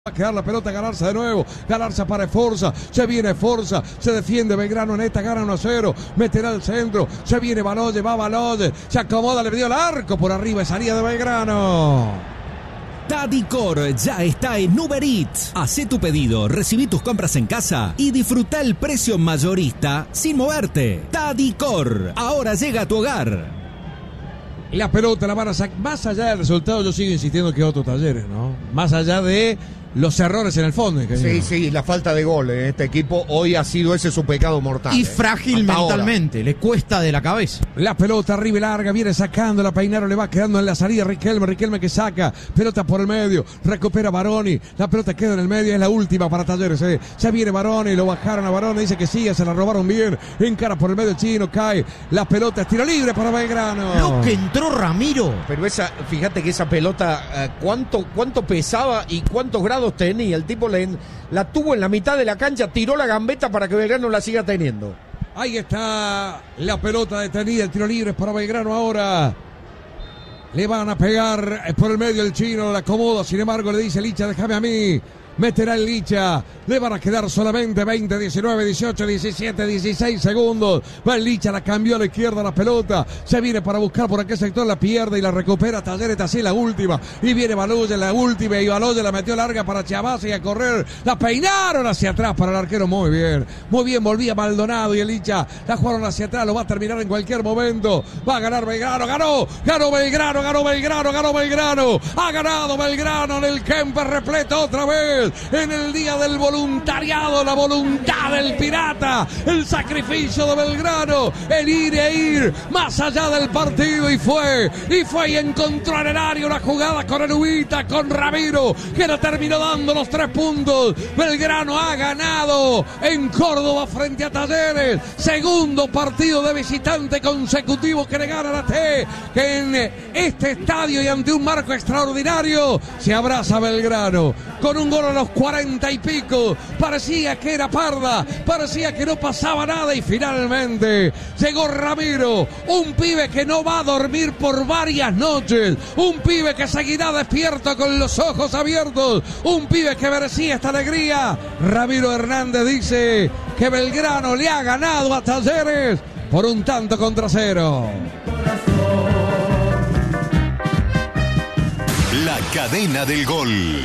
Va a quedar la pelota, Galarza de nuevo. Galarza para Forza. Se viene Forza. Se defiende Belgrano en esta. Gana 1-0. Meterá al centro. Se viene Baloye. Va Baloye. Se acomoda. Le dio el arco por arriba. Salida de Belgrano. Tadicor ya está en Uber Eats. Hacé tu pedido, recibí tus compras en casa y disfruta el precio mayorista sin moverte. Tadicor, ahora llega a tu hogar. La pelota la van a sacar. Más allá del resultado, yo sigo insistiendo que otros Talleres, ¿no? Más allá de los errores en el fondo. Sí, la falta de goles. Este equipo hoy ha sido ese su pecado mortal. Y frágil mentalmente, ahora. Le cuesta de la cabeza. La pelota arriba y larga, viene sacando la Peinaro, le va quedando en la salida Riquelme que saca, pelota por el medio, recupera Baroni, la pelota queda en el medio, es la última para Talleres, ya viene Baroni, lo bajaron a Baroni, dice que sigue, se la robaron bien, encara por el medio el chino, cae, la pelota es tiro libre para Belgrano. Lo que entró Ramiro. Pero fíjate que esa pelota, cuánto pesaba y cuántos grados tenía. El tipo la tuvo en la mitad de la cancha, tiró la gambeta para que Belgrano la siga teniendo. Ahí está la pelota detenida, el tiro libre para Belgrano ahora. Le van a pegar por el medio el chino, la acomoda, sin embargo le dice Licha, déjame a mí. Meterá el Licha, le van a quedar solamente 20, 19, 18, 17, 16 segundos. Va el Licha, la cambió a la izquierda la pelota. Se viene para buscar por aquel sector, la pierde y la recupera Talleres, así la última. Y viene Baloye, la última, y Baloye la metió larga para Chavaz y a correr. La peinaron hacia atrás para el arquero, muy bien, volvía Maldonado y el Licha la jugaron hacia atrás, lo va a terminar en cualquier momento. Va a ganar Belgrano, ganó Belgrano. Ha ganado Belgrano en el Kemper repleto otra vez. En el día del voluntariado, la voluntad del pirata, el sacrificio de Belgrano, el ir más allá del partido y fue y encontró en el área una jugada con Anubita, con Ramiro, que le terminó dando los 3 puntos. Belgrano ha ganado en Córdoba frente a Talleres, segundo partido de visitante consecutivo que le gana a la T, que en este estadio y ante un marco extraordinario se abraza Belgrano con un gol a los 40 y pico, parecía que era parda, parecía que no pasaba nada y finalmente llegó Ramiro, un pibe que no va a dormir por varias noches, un pibe que seguirá despierto con los ojos abiertos, un pibe que merecía esta alegría. Ramiro Hernández dice que Belgrano le ha ganado a Talleres por 1-0. La cadena del gol.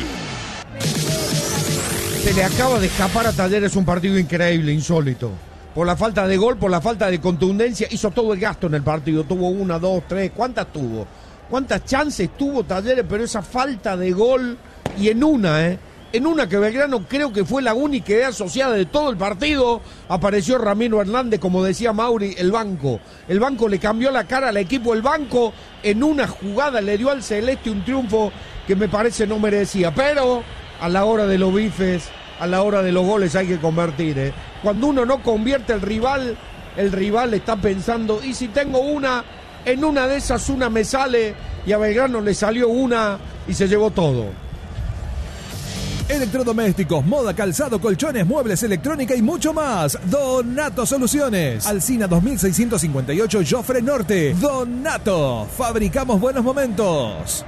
Se le acaba de escapar a Talleres un partido increíble, insólito. Por la falta de gol, por la falta de contundencia, hizo todo el gasto en el partido. Tuvo 1, 2, 3, ¿cuántas tuvo? ¿Cuántas chances tuvo Talleres? Pero esa falta de gol, y en una que Belgrano creo que fue la única idea asociada de todo el partido, apareció Ramiro Hernández, como decía Mauri, el banco. El banco le cambió la cara al equipo, el banco en una jugada le dio al Celeste un triunfo que me parece no merecía, pero a la hora de los bifes, a la hora de los goles hay que convertir. Cuando uno no convierte el rival está pensando, y si tengo una, en una de esas una me sale, y a Belgrano le salió una y se llevó todo. Electrodomésticos, moda, calzado, colchones, muebles, electrónica y mucho más. Donato Soluciones. Alsina 2658, Jofre Norte. Donato. Fabricamos buenos momentos.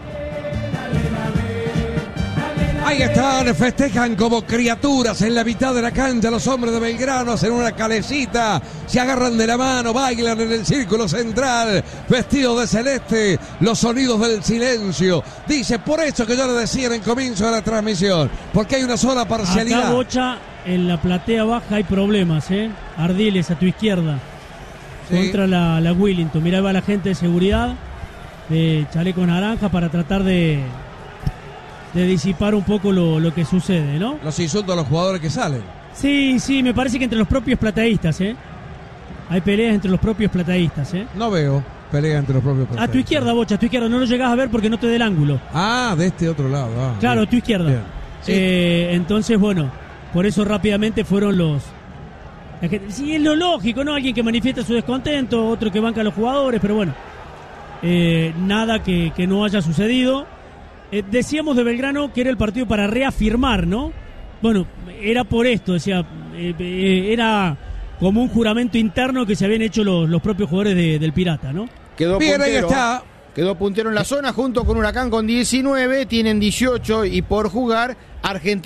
Ahí están, festejan como criaturas en la mitad de la cancha los hombres de Belgrano, hacen una calecita, se agarran de la mano, bailan en el círculo central, vestidos de celeste, los sonidos del silencio. Dice, por eso que yo le decía en el comienzo de la transmisión, porque hay una sola parcialidad. Acá, Bocha, en la platea baja hay problemas, Ardiles a tu izquierda, ¿sí? Contra la Willington. Mirá, va la gente de seguridad, de chaleco naranja, para tratar de disipar un poco lo que sucede, ¿no? Los insultos a los jugadores que salen. Sí, me parece que entre los propios plateístas, hay peleas entre los propios plateístas, No veo pelea entre los propios plateístas. A tu izquierda, Bocha, a tu izquierda, no lo llegás a ver porque no te dé el ángulo. Ah, de este otro lado. Claro, a tu izquierda. Sí. Entonces, bueno, por eso rápidamente fueron los... Sí, es lo lógico, ¿no? Alguien que manifiesta su descontento, otro que banca a los jugadores, pero bueno, nada que no haya sucedido. Decíamos de Belgrano que era el partido para reafirmar, ¿no? Bueno, era por esto, decía, era como un juramento interno que se habían hecho los propios jugadores del Pirata, ¿no? Quedó bien, puntero, ahí está. quedó puntero en la zona junto con Huracán con 19, tienen 18 y por jugar Argentina